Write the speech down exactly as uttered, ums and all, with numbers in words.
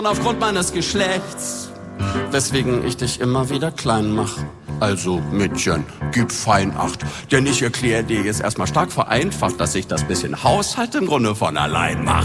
aufgrund meines Geschlechts, weswegen ich dich immer wieder klein mach. Also, Mädchen, gib fein Acht, denn ich erkläre dir jetzt erstmal stark vereinfacht, dass sich das bisschen Haushalt im Grunde von allein macht.